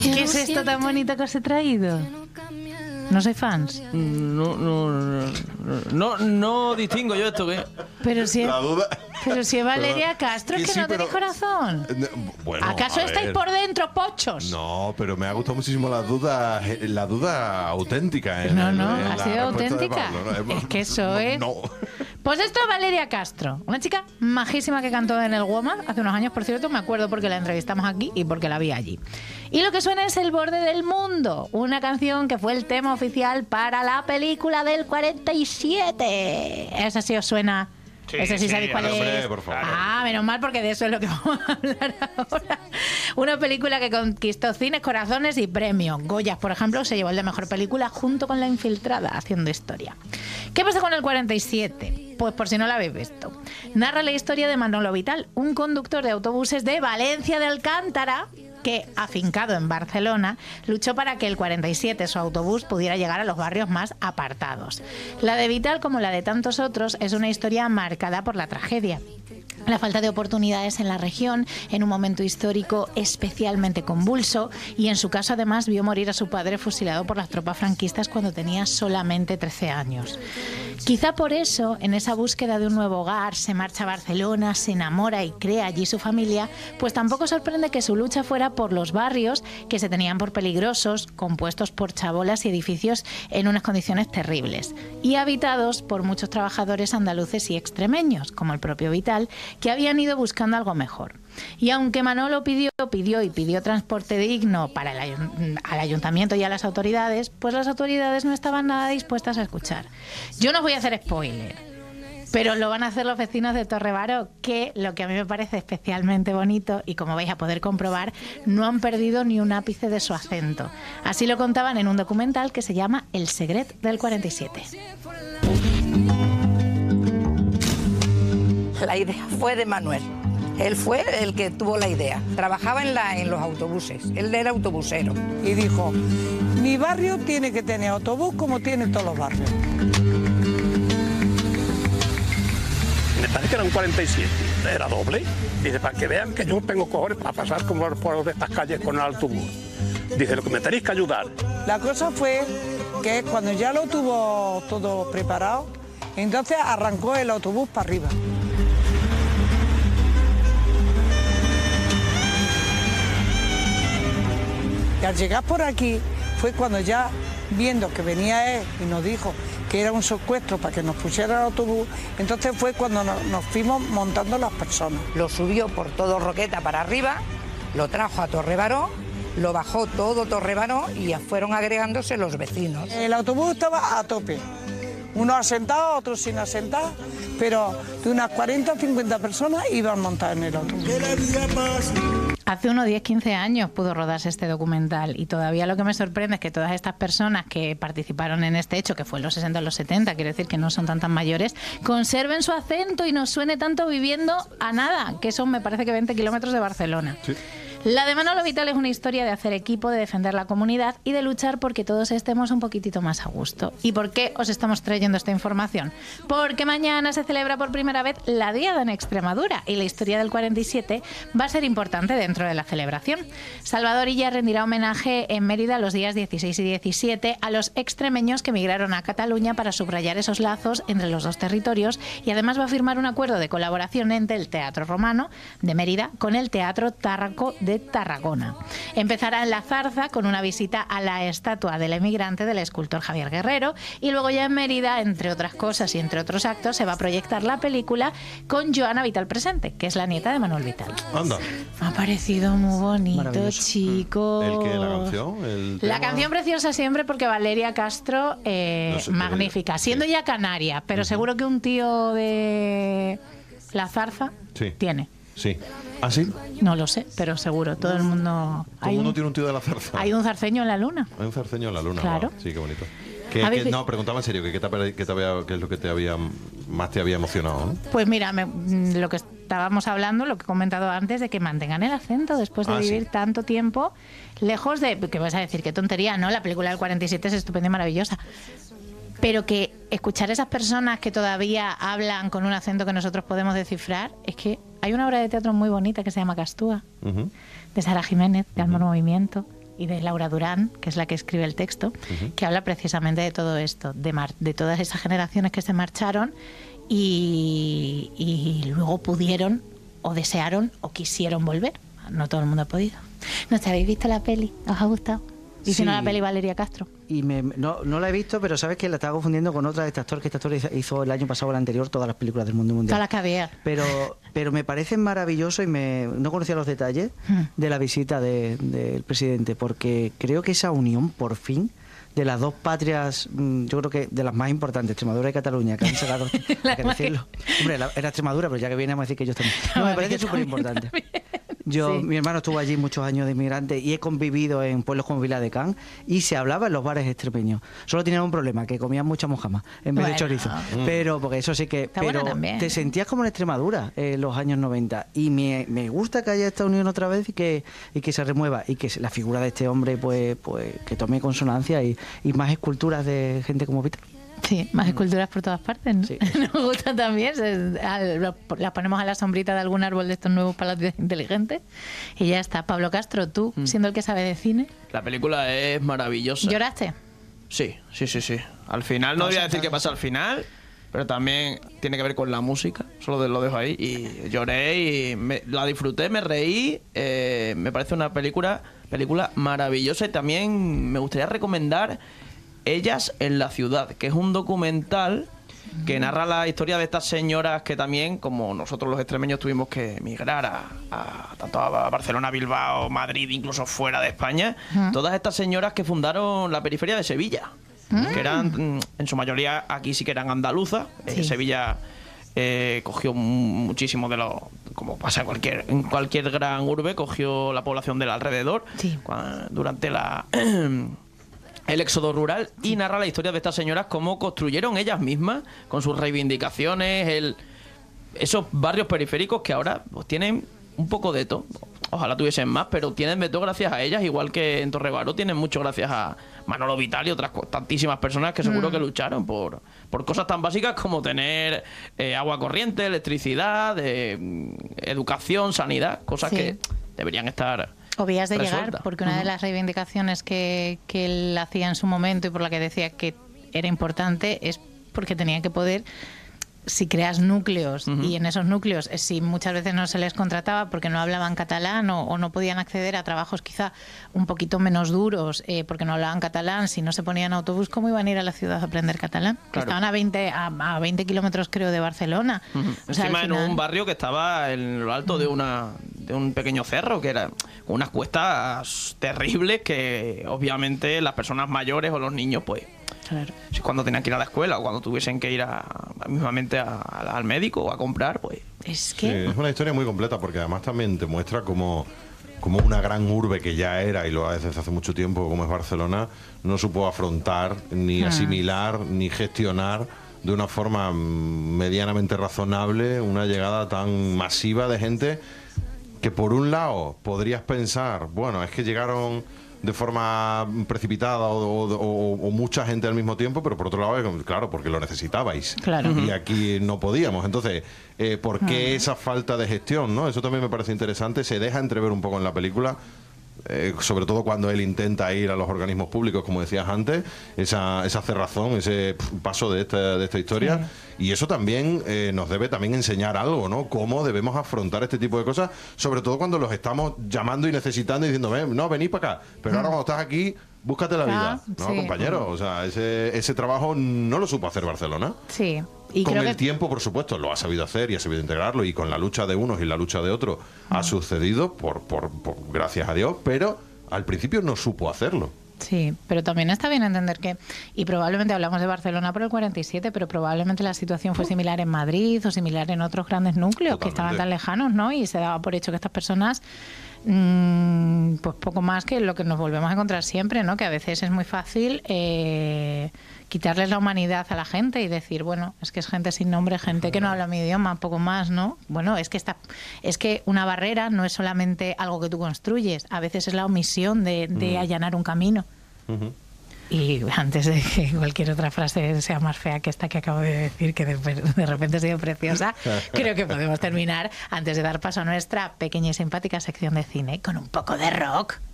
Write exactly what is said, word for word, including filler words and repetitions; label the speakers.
Speaker 1: ¿Qué es esto tan bonito que os he traído? ¿No sois fans?
Speaker 2: No, no, no, no, no distingo yo esto que...
Speaker 1: Pero si,
Speaker 3: La duda...
Speaker 1: pero si es Valeria Castro, es que
Speaker 3: sí,
Speaker 1: no tenéis
Speaker 3: pero-
Speaker 1: corazón.
Speaker 3: No, bueno,
Speaker 1: ¿Acaso
Speaker 3: a
Speaker 1: estáis
Speaker 3: ver.
Speaker 1: por dentro, pochos?
Speaker 3: No, pero me ha gustado muchísimo la duda, la duda auténtica. En,
Speaker 1: No, no,
Speaker 3: en
Speaker 1: ha
Speaker 3: la
Speaker 1: sido
Speaker 3: respuesta de
Speaker 1: auténtica.
Speaker 3: Pablo, ¿no?
Speaker 1: Es que eso es...
Speaker 3: No.
Speaker 1: Pues esto es Valeria Castro, una chica majísima que cantó en el WOMAD hace unos años, por cierto, me acuerdo porque la entrevistamos aquí y porque la vi allí. Y lo que suena es El borde del mundo, una canción que fue el tema oficial para la película del cuarenta y siete. ¿Esa sí os suena?
Speaker 4: Sí,
Speaker 1: Ese sí,
Speaker 4: sí,
Speaker 1: sabéis cuál
Speaker 3: hombre,
Speaker 1: es.
Speaker 3: por favor.
Speaker 1: Ah, menos mal, porque de eso es lo que vamos a hablar ahora. Una película que conquistó cines, corazones y premios. Goyas, por ejemplo, se llevó el de mejor película junto con La Infiltrada, haciendo historia. ¿Qué pasa con el cuarenta y siete? Pues por si no lo habéis visto. Narra la historia de Manolo Vital, un conductor de autobuses de Valencia de Alcántara, que, afincado en Barcelona, luchó para que el cuarenta y siete, su autobús, pudiera llegar a los barrios más apartados. La de Vital, como la de tantos otros, es una historia marcada por la tragedia. La falta de oportunidades en la región, en un momento histórico especialmente convulso, y en su caso además vio morir a su padre fusilado por las tropas franquistas cuando tenía solamente trece años. Quizá por eso, en esa búsqueda de un nuevo hogar, se marcha a Barcelona, se enamora y crea allí su familia, pues tampoco sorprende que su lucha fuera por los barrios que se tenían por peligrosos, compuestos por chabolas y edificios en unas condiciones terribles, y habitados por muchos trabajadores andaluces y extremeños, como el propio Vital, que habían ido buscando algo mejor. Y aunque Manolo pidió, pidió y pidió transporte digno para el ayun- al ayuntamiento y a las autoridades, pues las autoridades no estaban nada dispuestas a escuchar. Yo no os voy a hacer spoiler, pero lo van a hacer los vecinos de Torrebaró, que lo que a mí me parece especialmente bonito, y como vais a poder comprobar, no han perdido ni un ápice de su acento. Así lo contaban en un documental que se llama El Segret del cuarenta y siete.
Speaker 5: La idea fue de Manuel. Él fue el que tuvo la idea. Trabajaba en, la, en los autobuses. Él era autobusero.
Speaker 6: Y dijo, mi barrio tiene que tener autobús como tienen todos los barrios.
Speaker 4: Me parece que era un cuarenta y siete, era doble. Dice, para que vean que yo tengo cojones para pasar como por estas calles con el autobús. Dice, lo que me tenéis que ayudar.
Speaker 6: La cosa fue que cuando ya lo tuvo todo preparado, entonces arrancó el autobús para arriba. Y al llegar por aquí fue cuando ya, viendo que venía él y nos dijo que era un secuestro para que nos pusiera el autobús, entonces fue cuando nos, nos fuimos montando las personas.
Speaker 5: Lo subió por todo Roqueta para arriba, lo trajo a Torrebaró, lo bajó todo Torrebaró y ya fueron agregándose los vecinos.
Speaker 6: El autobús estaba a tope, unos asentados, otros sin asentar, pero de unas cuarenta o cincuenta personas iban montadas en el autobús.
Speaker 1: Hace unos diez, quince años pudo rodarse este documental, y todavía lo que me sorprende es que todas estas personas que participaron en este hecho, que fue en los sesenta o los setenta, quiere decir que no son tan tan mayores, conserven su acento y nos suene tanto viviendo a nada, que son, me parece que veinte kilómetros de Barcelona.
Speaker 3: Sí.
Speaker 1: La de Manolo Vital es una historia de hacer equipo, de defender la comunidad y de luchar porque todos estemos un poquitito más a gusto. ¿Y por qué os estamos trayendo esta información? Porque mañana se celebra por primera vez la Diada en Extremadura, y la historia del cuarenta y siete va a ser importante dentro de la celebración. Salvador Illa rendirá homenaje en Mérida los días dieciséis y diecisiete a los extremeños que emigraron a Cataluña para subrayar esos lazos entre los dos territorios, y además va a firmar un acuerdo de colaboración entre el Teatro Romano de Mérida con el Teatro Tárraco de Tarragona. Empezará en La Zarza con una visita a la estatua del emigrante del escultor Javier Guerrero, y luego ya en Mérida, entre otras cosas y entre otros actos, se va a proyectar la película con Joana Vital presente, que es la nieta de Manuel Vital.
Speaker 3: Anda.
Speaker 1: Me ha parecido muy bonito,
Speaker 2: Maravilloso.
Speaker 1: chicos.
Speaker 3: ¿El qué? ¿La canción? El
Speaker 1: La
Speaker 3: tema?
Speaker 1: canción preciosa siempre, porque Valeria Castro, eh,
Speaker 3: No sé, pero
Speaker 1: magnífica,
Speaker 3: ella-
Speaker 1: siendo
Speaker 3: sí.
Speaker 1: ya canaria, pero seguro que un tío de La Zarza
Speaker 3: Sí.
Speaker 1: tiene.
Speaker 3: Sí. ¿Ah, sí?
Speaker 1: No lo sé, pero seguro, todo el mundo...
Speaker 3: Todo el
Speaker 1: hay
Speaker 3: mundo
Speaker 1: un-
Speaker 3: tiene un tío de la zarza.
Speaker 1: Hay un zarceño en la luna.
Speaker 3: Hay un zarceño en la luna.
Speaker 1: Claro.
Speaker 3: Wow. Sí, qué bonito. ¿Qué,
Speaker 1: ¿Habéis
Speaker 3: qué-
Speaker 1: vi-
Speaker 3: no, preguntaba en serio, que ¿qué, te, había- qué, te había- qué es lo que te había más te había emocionado? ¿no?
Speaker 1: Pues mira, me- mm, lo que estábamos hablando, lo que he comentado antes, de que mantengan el acento después de
Speaker 3: Ah,
Speaker 1: vivir
Speaker 3: sí.
Speaker 1: tanto tiempo lejos de... Que vas a decir, qué tontería, ¿no? La película del cuarenta y siete es estupenda y maravillosa. Pero que escuchar a esas personas que todavía hablan con un acento que nosotros podemos descifrar, es que hay una obra de teatro muy bonita que se llama Castúa,
Speaker 3: Ujú.
Speaker 1: de Sara Jiménez, de Almor Movimiento, y de Laura Durán, que es la que escribe el texto, uh-huh. que habla precisamente de todo esto, de, mar- de todas esas generaciones que se marcharon y, y luego pudieron o desearon o quisieron volver. No todo el mundo ha podido. ¿No te habéis visto la peli? ¿Os ha gustado? Y sí. Si no, la peli Valeria Castro.
Speaker 7: Y me, no, no la he visto, pero sabes que la estaba confundiendo con otra de este actor, que este actor hizo el año pasado o el anterior todas las películas del mundo mundial.
Speaker 1: Todas las que había.
Speaker 7: Pero, pero me parece maravilloso y me no conocía los detalles hmm. de la visita de, del presidente, porque creo que esa unión, por fin, de las dos patrias, yo creo que de las más importantes, Extremadura y Cataluña, que han sacado, hay que decirlo. Hombre, la, era Extremadura, pero ya que viene a decir que ellos también. No, me parece súper importante. Yo, sí. Mi hermano estuvo allí muchos años de inmigrante y he convivido en pueblos como Vila de Can y se hablaba en los bares extremeños. Solo tenían un problema, que comían mucha mojama en vez bueno. de chorizo. Mm. Pero, porque eso sí que...
Speaker 1: Está
Speaker 7: pero te sentías como en Extremadura en los años noventa. Y me, me gusta que haya esta unión otra vez y que, y que se remueva. Y que la figura de este hombre, pues, pues que tome consonancia y, y más esculturas de gente como Víctor.
Speaker 1: Sí, más esculturas por todas partes, ¿no?
Speaker 7: Sí.
Speaker 1: Nos gusta también, se, a, las ponemos a la sombrita de algún árbol de estos nuevos palacios inteligentes y ya está. Pablo Castro, tú, mm. siendo el que sabe de cine...
Speaker 2: La película es maravillosa.
Speaker 1: ¿Lloraste?
Speaker 2: Sí, sí, sí, sí. Al final, no, no voy a decir qué pasa al final, pero también tiene que ver con la música, solo lo dejo ahí, y lloré y me, la disfruté, me reí, eh, me parece una película, película maravillosa y también me gustaría recomendar... Ellas en la ciudad, que es un documental que narra la historia de estas señoras que también, como nosotros los extremeños tuvimos que emigrar a, a tanto a Barcelona, Bilbao, Madrid, incluso fuera de España, uh-huh. todas estas señoras que fundaron la periferia de Sevilla, uh-huh. que eran, en su mayoría, aquí sí que eran andaluzas. Sí. Eh, Sevilla eh, cogió muchísimo de los, como pasa en cualquier, en cualquier gran urbe, cogió la población del alrededor
Speaker 1: sí.
Speaker 2: cuando, durante la... el éxodo rural y narra la historia de estas señoras, cómo construyeron ellas mismas con sus reivindicaciones el, esos barrios periféricos que ahora pues, tienen un poco de todo. Ojalá tuviesen más, pero tienen de todo gracias a ellas, igual que en Torrebaró tienen mucho gracias a Manolo Vital y otras tantísimas personas que seguro mm. que lucharon por, por cosas tan básicas como tener eh, agua corriente, electricidad, eh, educación, sanidad, cosas sí. que deberían estar...
Speaker 1: O vías de
Speaker 2: resuelta.
Speaker 1: Llegar, porque una uh-huh. de las reivindicaciones que, que él hacía en su momento y por la que decía que era importante es porque tenía que poder, si creas núcleos uh-huh. y en esos núcleos, si muchas veces no se les contrataba porque no hablaban catalán o, o no podían acceder a trabajos quizá un poquito menos duros eh, porque no hablaban catalán, si no se ponían autobús, ¿cómo iban a ir a la ciudad a aprender catalán? Claro. Que estaban a veinte, a, a veinte kilómetros creo de Barcelona.
Speaker 2: Uh-huh. O sea, encima final... en un barrio que estaba en lo alto uh-huh. de una... de un pequeño cerro que era unas cuestas terribles que obviamente las personas mayores o los niños pues claro. cuando tenían que ir a la escuela o cuando tuviesen que ir a, a mismamente a, a, al médico o a comprar pues
Speaker 1: es que
Speaker 3: sí, es una historia muy completa porque además también te muestra cómo como una gran urbe que ya era y lo ha desde hace mucho tiempo como es Barcelona no supo afrontar ni asimilar hmm. ni gestionar de una forma medianamente razonable una llegada tan masiva de gente que por un lado podrías pensar, bueno, es que llegaron de forma precipitada o, o, o, o mucha gente al mismo tiempo, pero por otro lado, claro, porque lo necesitabais.
Speaker 1: Claro.
Speaker 3: Y aquí no podíamos. Entonces, eh, ¿por qué esa falta de gestión, no? Eso también me parece interesante. Se deja entrever un poco en la película. Eh, sobre todo cuando él intenta ir a los organismos públicos, como decías antes, esa, esa cerrazón, ese paso de esta, de esta historia. Sí. Y eso también eh, nos debe también enseñar algo, ¿no? Cómo debemos afrontar este tipo de cosas, sobre todo cuando los estamos llamando y necesitando y diciendo, Ven, no, venid para acá. Pero mm. ahora cuando estás aquí, búscate la vida, ah, ¿no, sí. compañero? O sea, ese, ese trabajo no lo supo hacer Barcelona.
Speaker 1: Sí. Y
Speaker 3: con
Speaker 1: creo
Speaker 3: el
Speaker 1: que...
Speaker 3: tiempo, por supuesto, lo ha sabido hacer y ha sabido integrarlo, y con la lucha de unos y la lucha de otros mm. ha sucedido, por, por, por gracias a Dios, pero al principio no supo hacerlo.
Speaker 1: Sí, pero también está bien entender que, y probablemente hablamos de Barcelona por el cuarenta y siete, pero probablemente la situación fue similar en Madrid o similar en otros grandes núcleos Totalmente. Que estaban tan lejanos, ¿no? Y se daba por hecho que estas personas, mmm, pues poco más que lo que nos volvemos a encontrar siempre, ¿no? Que a veces es muy fácil eh, quitarles la humanidad a la gente y decir, bueno, es que es gente sin nombre, gente que no habla mi idioma, poco más, ¿no? Bueno, es que esta, es que una barrera no es solamente algo que tú construyes, a veces es la omisión de, de mm. allanar un camino. Uh-huh. Y antes de que cualquier otra frase sea más fea que esta que acabo de decir, que de, de repente ha sido preciosa, creo que podemos terminar antes de dar paso a nuestra pequeña y simpática sección de cine con un poco de rock.